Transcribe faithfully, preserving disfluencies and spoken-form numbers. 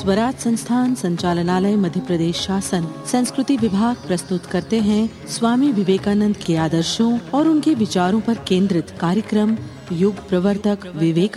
स्वराज संस्थान संचालनालय मध्य प्रदेश शासन संस्कृति विभाग प्रस्तुत करते हैं स्वामी विवेकानंद के आदर्शों और उनके विचारों पर केंद्रित कार्यक्रम युग प्रवर्तक विवेक